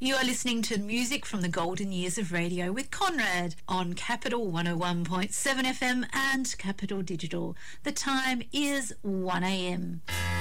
You are listening to music from the golden years of radio with Conrad on Capital 101.7 FM and Capital Digital. The time is 1 a.m.